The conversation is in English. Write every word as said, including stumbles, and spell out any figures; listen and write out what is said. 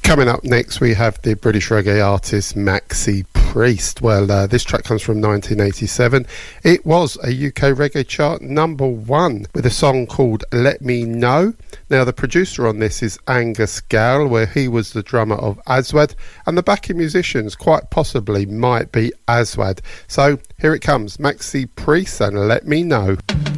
Coming up next, we have the British reggae artist Maxi Priest. Well, uh, this track comes from nineteen eighty-seven. It was a U K reggae chart number one with a song called Let Me Know. Now, the producer on this is Angus Gall, where he was the drummer of Aswad, and the backing musicians quite possibly might be Aswad. So here it comes, Maxi Priest and Let Me Know.